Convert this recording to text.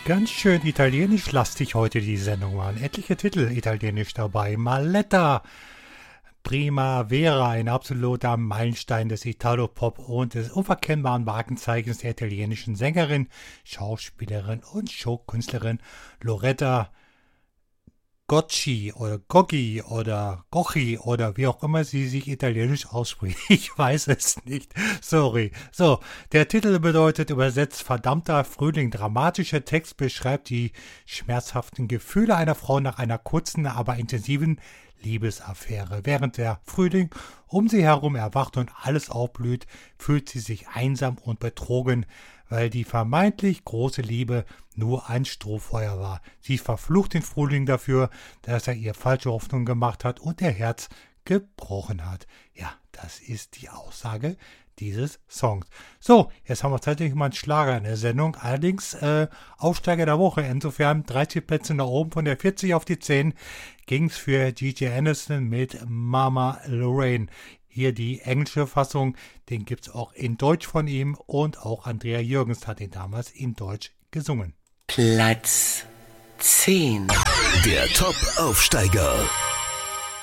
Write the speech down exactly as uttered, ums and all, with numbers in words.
Ganz schön italienisch-lastig heute die Sendung waren. Etliche Titel italienisch dabei. Maletta, Primavera, ein absoluter Meilenstein des Italo-Pop und des unverkennbaren Markenzeichens der italienischen Sängerin, Schauspielerin und Showkünstlerin Loretta Gocci oder Goggi oder Gocchi oder wie auch immer sie sich italienisch ausspricht. Ich weiß es nicht. Sorry. So, der Titel bedeutet übersetzt verdammter Frühling. Dramatischer Text beschreibt die schmerzhaften Gefühle einer Frau nach einer kurzen, aber intensiven Liebesaffäre. Während der Frühling um sie herum erwacht und alles aufblüht, fühlt sie sich einsam und betrogen, weil die vermeintlich große Liebe nur ein Strohfeuer war. Sie verflucht den Frühling dafür, dass er ihr falsche Hoffnung gemacht hat und ihr Herz gebrochen hat. Ja, das ist die Aussage dieses Songs. So, jetzt haben wir tatsächlich mal einen Schlager in der Sendung. Allerdings äh, Aufsteiger der Woche. Insofern dreißig Plätze nach oben von der vierzig auf die zehn ging es für G J Anderson mit Mama Lorraine. Hier die englische Fassung, den gibt es auch in Deutsch von ihm und auch Andrea Jürgens hat ihn damals in Deutsch gesungen. Platz zehn. Der Top-Aufsteiger.